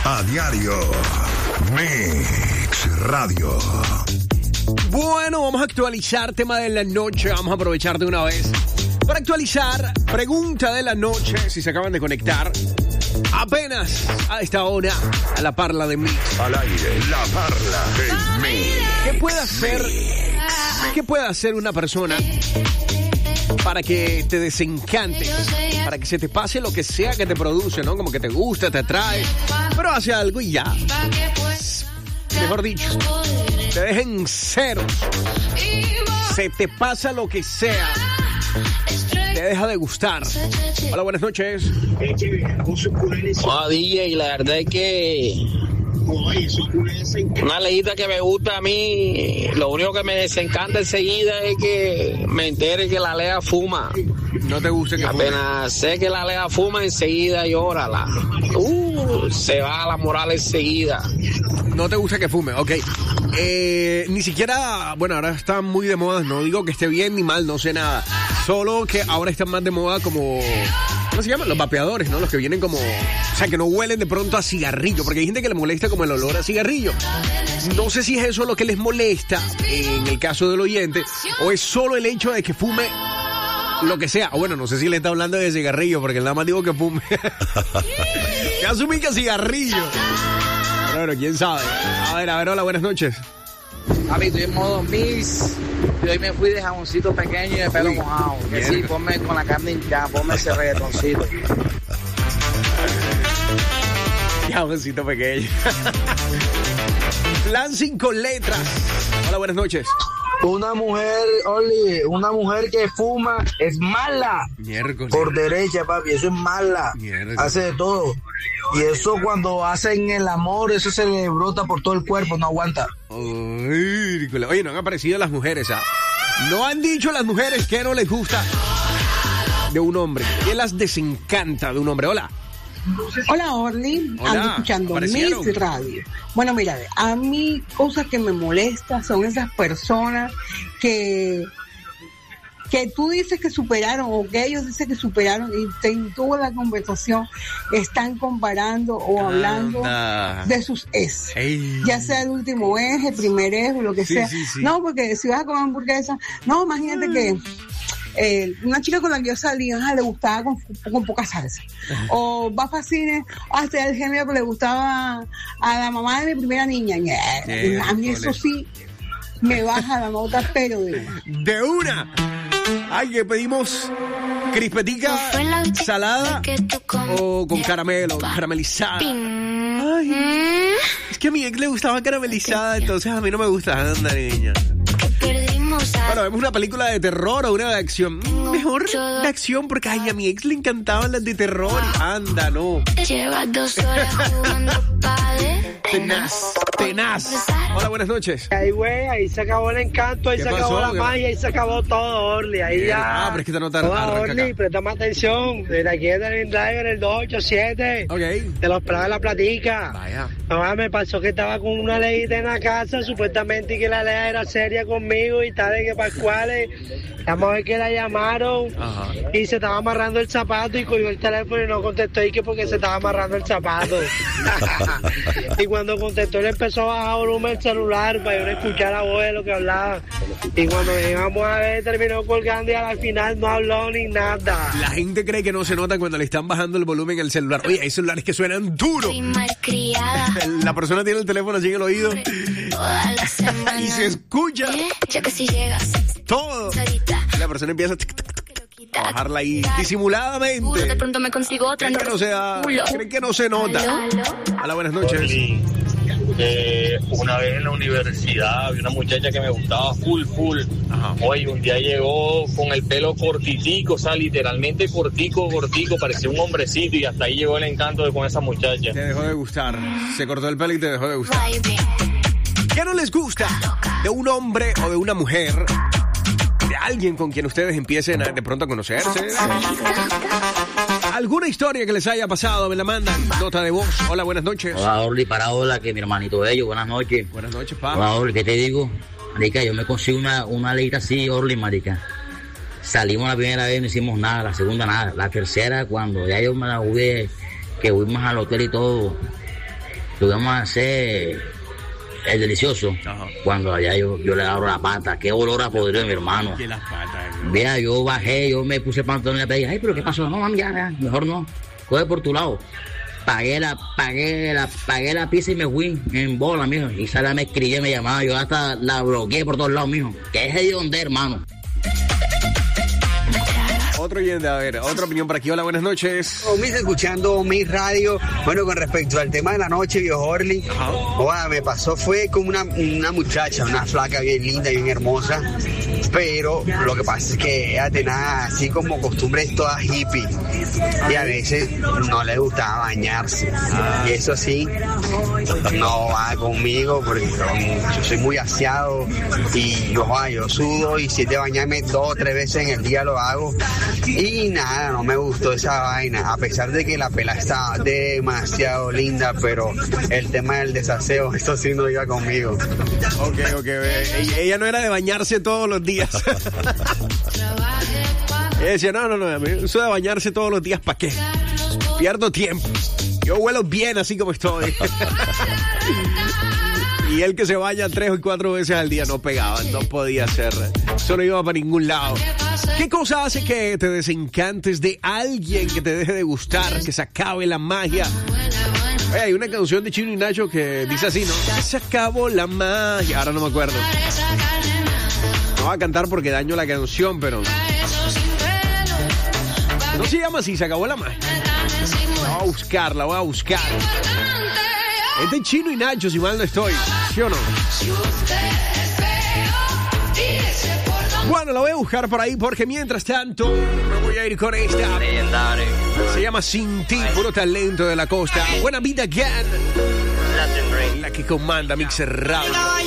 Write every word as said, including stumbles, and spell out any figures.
A diario. Mix Radio. Bueno, vamos a actualizar tema de la noche. Vamos a aprovechar de una vez para actualizar pregunta de la noche. Si se acaban de conectar apenas a esta hora a la parla de Mix. Al aire, la parla de Mix. ¿Qué puede hacer, qué puede hacer una persona para que te desencante, para que se te pase lo que sea que te produce, ¿no? Como que te gusta, te atrae, pero hace algo y ya. Mejor dicho, te dejen ceros. Se te pasa lo que sea. Te deja de gustar. Hola, buenas noches. Ah, D J, la verdad es que una leyita que me gusta a mí, lo único que me desencanta enseguida es que me entere que la Lea fuma. No te gusta que fume. Apenas sé que la Lea fuma, enseguida llórala. Uh, se va la moral enseguida. No te gusta que fume, ok. Eh, ni siquiera, bueno, ahora está muy de moda, no digo que esté bien ni mal, no sé nada. Solo que ahora están más de moda como, ¿cómo se llaman? Los vapeadores, ¿no? Los que vienen como, o sea, que no huelen de pronto a cigarrillo, porque hay gente que le molesta como el olor a cigarrillo. No sé si es eso lo que les molesta en el caso del oyente, o es solo el hecho de que fume lo que sea. O bueno, no sé si le está hablando de cigarrillo, porque nada más digo que fume. Que asumí que cigarrillo. Pero bueno, quién sabe. A ver, a ver, hola, buenas noches. Papi, estoy en modo mix. Y hoy me fui de jamoncito pequeño y de pelo mojado. Que sí, ponme con la carne hinchada, ponme ese reggaetoncito. Jamoncito pequeño. Plan cinco letras. Hola, buenas noches. Una mujer, Oli, una mujer que fuma es mala. Miércoles. Por derecha, papi, eso es mala. Miércoles. Hace de todo. Y eso cuando hacen el amor, eso se le brota por todo el cuerpo, no aguanta. Uy, oye, no han aparecido las mujeres, ¿ah? No han dicho las mujeres que no les gusta de un hombre, que las desencanta de un hombre. Hola. Hola, Orly. Hola, ando escuchando Mix Radio. Bueno, mira, a mí cosas que me molestan son esas personas que que tú dices que superaron o que ellos dicen que superaron y te, en toda la conversación están comparando o hablando Anda. de sus ex. Ey. Ya sea el último ex, el primer ex o lo que Sí, sea. sí, sí. No, porque si vas a comer hamburguesa, no, imagínate mm. que Eh, una chica con la que yo salí, ajá, le gustaba con, con poca salsa. O va a cine, hasta el género que le gustaba a la mamá de mi primera niña. Eh, a mí eso sí me baja la nota, pero de una. De una. Ay, que pedimos crispetica salada o con caramelo, caramelizada. Ay, es que a mi ex le gustaba caramelizada, entonces a mí no me gusta, anda, niña. Bueno, vemos una película de terror o una de acción. Mejor de acción porque ay, a mi ex le encantaban las de terror. Anda, no. Llevas dos horas jugando padre. Tenaz, tenaz. Hola, buenas noches. Ahí, güey, ahí se acabó el encanto, ahí se acabó pasó? la magia, ahí se acabó todo, Orly. Ahí Bien. ya. Ah, pero es que te no te Hola, arranca Orly, acá. préstame atención. Mira, aquí es el driver, el dos ocho siete. Ok. De los Prados de la Platica. Vaya. Mamá, me pasó que estaba con una leída en la casa, supuestamente que la ley era seria conmigo y tal, de que Pascuales. Vamos a ver que la llamaron. Ajá. Y se estaba amarrando el zapato y cogió el teléfono y no contestó y que porque se estaba amarrando el zapato. Y cuando contestó, él empezó a bajar volumen el celular para yo no escuchar la voz de lo que hablaba. Y cuando llegamos a ver, terminó colgando y al final no habló ni nada. La gente cree que no se nota cuando le están bajando el volumen al celular. Oye, hay celulares que suenan duro. La persona tiene el teléfono así en el oído y se escucha todo. La persona empieza a bajarla ahí disimuladamente. De pronto me consigo otra. ¿Creen que no, sea, ¿creen que no se nota? Hola, buenas noches. Eh, una vez en la universidad había una muchacha que me gustaba full, full. Ajá. Hoy un día llegó con el pelo cortitico, o sea, literalmente cortico, cortico, parecía un hombrecito y hasta ahí llegó el encanto de con esa muchacha. Te dejó de gustar. Se cortó el pelo y te dejó de gustar. ¿Qué no les gusta de un hombre o de una mujer? De alguien con quien ustedes empiecen a, de pronto a conocerse. ¿Alguna historia que les haya pasado? Me la mandan. Nota de voz. Hola, buenas noches. Hola, Orly, para hola, que mi hermanito bello. Buenas noches. Buenas noches, pa. Hola, Orly, ¿qué te digo? Marica, yo me consigo una, una leita así, Orly, marica. Salimos la primera vez, no hicimos nada. La segunda, nada. La tercera, cuando ya yo me la jugué, que fuimos al hotel y todo. lo que vamos a hacer es delicioso. Ajá. Cuando allá yo, yo le abro la pata, qué olor a podrido de mi hermano. Que las patas. Vea, yo bajé, yo me puse el pantalón y le pedí, ay, pero ¿qué pasó? No, mami, ya, ya, mejor no. Coge por tu lado. Pagué la, pagué la, pagué la pizza y me fui en bola, mijo. Y Sara me escribió, me llamaba, yo hasta la bloqueé por todos lados, mijo. Que es hedionde, hermano. Otro oyente, a ver, otra opinión por aquí. Hola, buenas noches. Omis, escuchando mi radio. Bueno, con respecto al tema de la noche, viejo Orly, oa, me pasó fue con una, una muchacha, una flaca bien linda, bien hermosa, pero lo que pasa es que ella tenía así como costumbres todas hippie y a veces no le gustaba bañarse. Y eso sí, no va conmigo porque yo, yo soy muy aseado y yo, oa, yo sudo y si es de bañarme dos o tres veces en el día lo hago. Y nada, no me gustó esa vaina, a pesar de que la pela estaba demasiado linda, pero el tema del desaseo, eso sí no iba conmigo. Ok, ok, ella, ella no era de bañarse todos los días. Ella decía, no, no, no, a mí eso de bañarse todos los días, ¿para qué? Pierdo tiempo. Yo huelo bien así como estoy. Y él que se baña tres o cuatro veces al día no pegaba, no podía hacer. Eso no iba para ningún lado. ¿Qué cosa hace que te desencantes de alguien, que te deje de gustar, que se acabe la magia? Oye, hay una canción de Chino y Nacho que dice así, ¿no? Que se acabó la magia. Ahora no me acuerdo. No voy a cantar porque daño la canción, pero... No se llama así, se acabó la magia. La voy a buscar, la voy a buscar. Es de Chino y Nacho, si mal no estoy. ¿Sí o no? Bueno, la voy a buscar por ahí porque mientras tanto me voy a ir con esta. Se llama Sin Ti, puro talento de la costa. Buena vida again. La que comanda Mix cerrado.